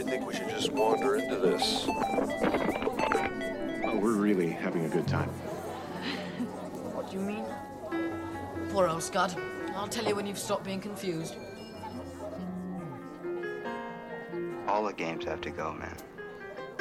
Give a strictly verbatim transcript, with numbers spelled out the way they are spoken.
think we should just wander into this. Well, we're really having a good time. What do you mean? Poor old Scud. I'll tell you when you've stopped being confused. All the games have to go, man.